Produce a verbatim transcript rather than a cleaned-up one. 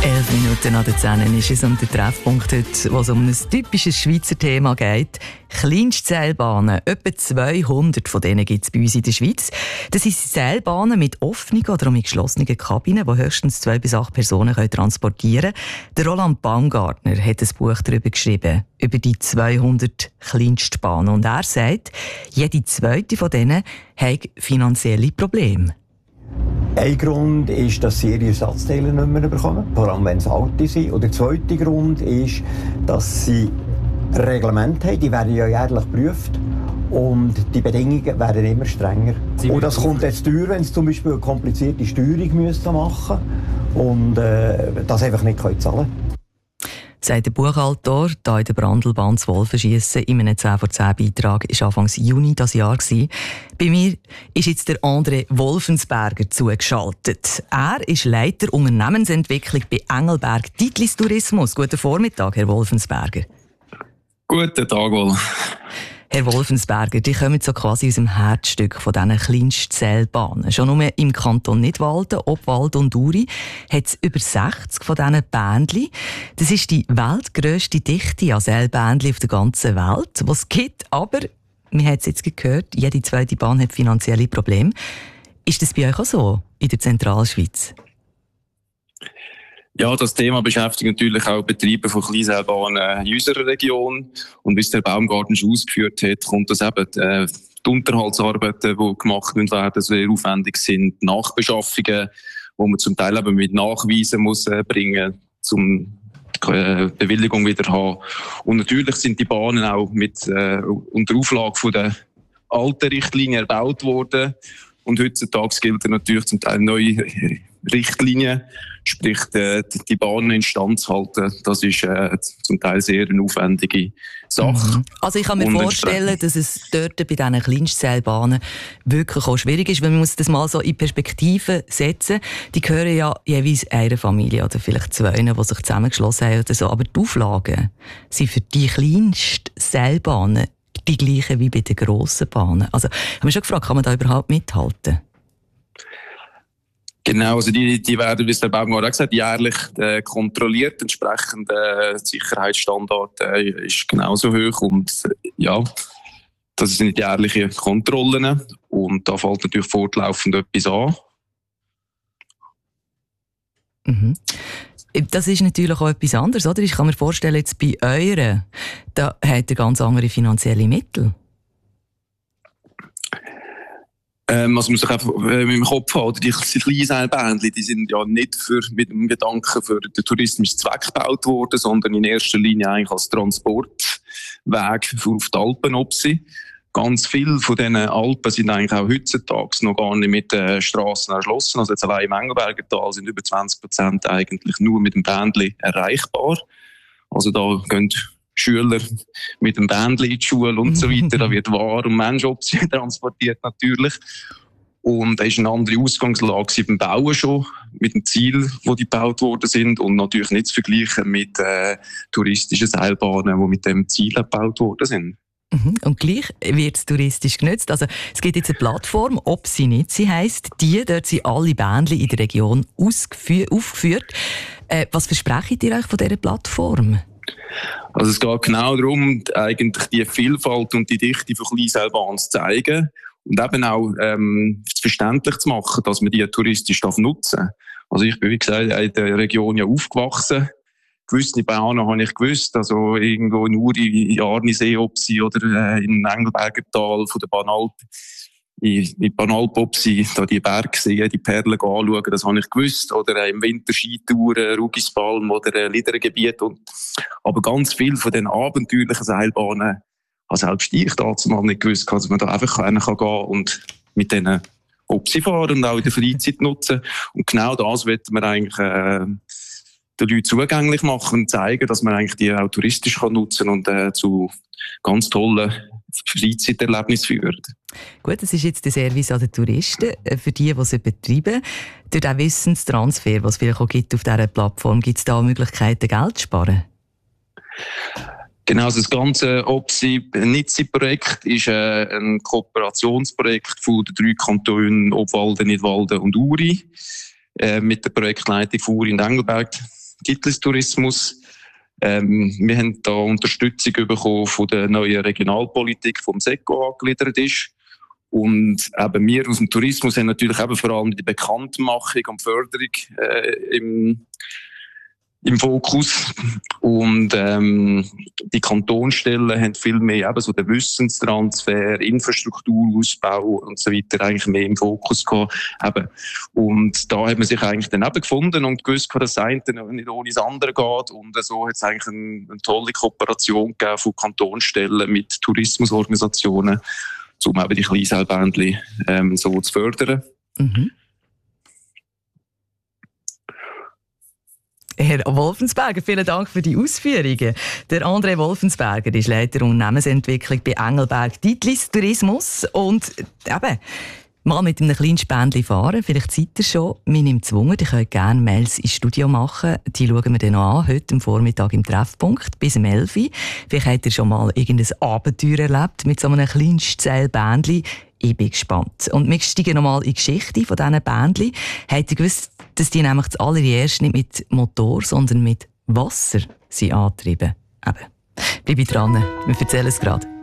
Elf Minuten nach der zehn ist es um den Treffpunkt heute, wo es um ein typisches Schweizer Thema geht. Kleinstseilbahnen. Etwa zweihundert von denen gibt es bei uns in der Schweiz. Das sind Seilbahnen mit offenen oder mit geschlossenen Kabinen, die höchstens zwei bis acht Personen können transportieren können. Der Roland Baumgartner hat ein Buch darüber geschrieben, über die zweihundert Kleinstbahnen. Und er sagt, jede zweite von denen hat finanzielle Probleme. Ein Grund ist, dass sie ihre Ersatzteile nicht mehr bekommen, vor allem wenn sie alte sind. Und der zweite Grund ist, dass sie Reglemente haben, die werden ja jährlich geprüft. Und die Bedingungen werden immer strenger. Sie und das kommt jetzt teuer, wenn sie zum Beispiel eine komplizierte Steuerung müssen machen und äh, das einfach nicht zahlen können. Sagt der Buchautor, hier in der Brandelbahn das Wolfenschiessen in einem zehn vor zehn Beitrag war Anfang Juni dieses Jahr. Bei mir ist jetzt der André Wolfensberger zugeschaltet. Er ist Leiter Unternehmensentwicklung bei Engelberg Titlis Tourismus. Guten Vormittag, Herr Wolfensberger. Guten Tag wohl. Herr Wolfensberger, die kommen so quasi aus dem Herzstück von diesen Kleinstseilbahnen. Schon nur im Kanton Nidwalden, Obwalden und Uri hat es über sechzig von diesen Bändchen. Das ist die weltgrösste Dichte an Seilbändchen auf der ganzen Welt, was es gibt. Aber, wir haben es jetzt gehört, jede zweite Bahn hat finanzielle Probleme. Ist das bei euch auch so in der Zentralschweiz? Ja, das Thema beschäftigt natürlich auch Betreiber von Kleinseilbahnen in unserer Region. Und wie es der Baumgarten schon ausgeführt hat, kommt das eben, äh, die Unterhaltsarbeiten, die gemacht werden, sehr aufwendig sind, Nachbeschaffungen, wo man zum Teil eben mit Nachweisen muss äh, bringen, um die äh, Bewilligung wieder zu haben. Und natürlich sind die Bahnen auch mit, äh, unter Auflage von der alten Richtlinien erbaut worden. Und heutzutage gilt natürlich zum Teil neue Richtlinien, sprich die, die Bahnen instand zu halten. Das ist äh, zum Teil sehr eine aufwendige Sache. Mhm. Also ich kann mir und vorstellen, dass es dort bei diesen Kleinstseilbahnen wirklich auch schwierig ist, weil man muss das mal so in Perspektive setzen. Die gehören ja jeweils einer Familie oder vielleicht zwei, die sich zusammengeschlossen haben oder so. Aber die Auflagen sind für die Kleinstseilbahnen die gleichen wie bei den grossen Bahnen. Also, ich habe mich schon gefragt, kann man da überhaupt mithalten? Genau, also die, die werden, wie es der Baumgartner auch gesagt hat, jährlich äh, kontrolliert. Entsprechend äh, Sicherheitsstandard äh, ist genauso hoch. Und äh, ja, das sind jährliche Kontrollen. Und da fällt natürlich fortlaufend etwas an. Mhm. Das ist natürlich auch etwas anderes, oder? Ich kann mir vorstellen, jetzt bei euren, da hat ihr ganz andere finanzielle Mittel. Ähm, also man muss sich einfach äh, im Kopf haben, die Kleinseilbändchen, die sind ja nicht für, mit dem Gedanken für den tourismischen Zweck gebaut worden, sondern in erster Linie eigentlich als Transportweg für auf die Alpen obsi. Ganz viele von diesen Alpen sind eigentlich auch heutzutage noch gar nicht mit den Strassen erschlossen. Also jetzt allein im Engelberger Tal sind über zwanzig Prozent eigentlich nur mit dem Bändli erreichbar. Also da gehen Schüler mit dem Bändli in die Schule und so weiter. Da wird Waren und Menschenobjekte transportiert natürlich. Und da ist eine andere Ausgangslage beim Bauen schon, mit dem Ziel, wo die gebaut worden sind. Und natürlich nicht zu vergleichen mit äh, touristischen Seilbahnen, die mit dem Ziel gebaut worden sind. Und gleich wird es touristisch genutzt. Also, es gibt jetzt eine Plattform, ob sie nicht, sie heisst, die, dort sind alle Bändchen in der Region aufgeführt. Äh, was versprecht ihr euch von dieser Plattform? Also es geht genau darum, eigentlich die Vielfalt und die Dichte von Kleinseilbahnen zu zeigen und eben auch ähm, verständlich zu machen, dass man die touristisch nutzen darf. Also ich bin, wie gesagt, in der Region ja aufgewachsen. Gewisse Bahnen habe ich gewusst, also irgendwo in Uri, in Arnisee obsi oder äh, in Engelberger Tal von der Banalp, in, in Banalp obsi, da die Berge sehen, die Perlen anschauen, das habe ich gewusst. Oder äh, im Winter Skitouren, Rugispalm oder äh, Liedergebiet. Und, aber ganz viel von den abenteuerlichen Seilbahnen habe selbst ich damals nicht gewusst, dass man da einfach rein kann gehen und mit denen obsi fahren und auch in der Freizeit nutzen. Und genau das wollen wir eigentlich äh, den Leuten zugänglich machen und zeigen, dass man eigentlich die auch touristisch kann nutzen und äh, zu ganz tollen Freizeiterlebnissen führt. Gut, das ist jetzt der Service an den Touristen, für die, die sie betreiben. Durch den Wissenstransfer, was es vielleicht auch gibt auf dieser Plattform, gibt es da Möglichkeiten, Geld zu sparen? Genau, also das ganze Opsi-Nitzi-Projekt ist äh, ein Kooperationsprojekt von den drei Kantonen Obwalden, Nidwalden und Uri. Äh, mit der Projektleitung von Uri und Engelberg Titlis-Tourismus. Ähm, wir haben da Unterstützung bekommen von der neuen Regionalpolitik, vom S E C O angegliedert ist. Und eben wir aus dem Tourismus haben natürlich eben vor allem die Bekanntmachung und Förderung äh, im, im Fokus. Und ähm, die Kantonsstellen haben viel mehr eben so den Wissenstransfer, Infrastrukturausbau und so weiter eigentlich mehr im Fokus gehabt. Eben. Und da hat man sich eigentlich dann eben gefunden und gewusst, dass das eine nicht ohne das andere geht. Und so hat es eigentlich eine, eine tolle Kooperation gegeben von Kantonsstellen mit Tourismusorganisationen, um eben die Kleinseilbändchen ähm, so zu fördern. Mhm. Herr Wolfensberger, vielen Dank für die Ausführungen. Der André Wolfensberger ist Leiter Unternehmensentwicklung bei Engelberg Titlis Tourismus. Und eben, mal mit einem kleinen Spendli fahren, vielleicht seid ihr schon. Wir nimmt Zwungen, ihr könnt gerne Mails ins Studio machen. Die schauen wir dann noch an, heute am Vormittag im Treffpunkt bis um elf Uhr. Vielleicht habt ihr schon mal irgendein Abenteuer erlebt mit so einem kleinen Seilbändli. Ich bin gespannt. Und wir steigen noch mal in die Geschichte von diesen Bändchen. Habt ihr gewusst, dass die nämlich zuallererst nicht mit Motor, sondern mit Wasser sind angetrieben? Eben. Bleibe dran, wir erzählen es gerade.